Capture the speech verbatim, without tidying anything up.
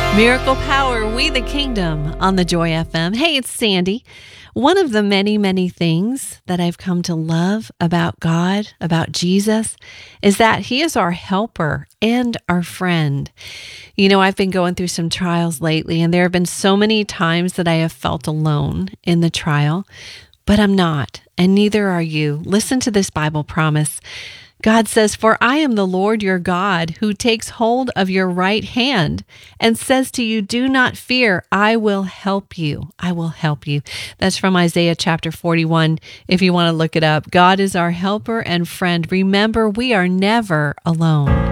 Miracle Power, We the Kingdom on the Joy F M. Hey, it's Sandy. One of the many, many things that I've come to love about God, about Jesus, is that He is our helper and our friend. You know, I've been going through some trials lately, and there have been so many times that I have felt alone in the trial, but I'm not, and neither are you. Listen to this Bible promise. God says, "For I am the Lord your God, who takes hold of your right hand and says to you, 'Do not fear, I will help you.'" I will help you. That's from Isaiah chapter forty-one. If you want to look it up, God is our helper and friend. Remember, we are never alone.